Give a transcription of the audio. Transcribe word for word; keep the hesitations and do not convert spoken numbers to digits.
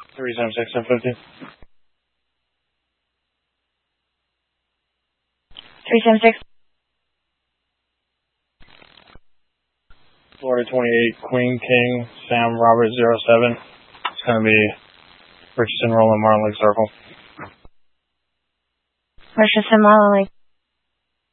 three seven six seven fifty. three seven six. Florida twenty-eight, Queen King, Sam Robert zero seven. It's going to be Richardson Roland Martin Lake Circle. Richardson Martin Lake.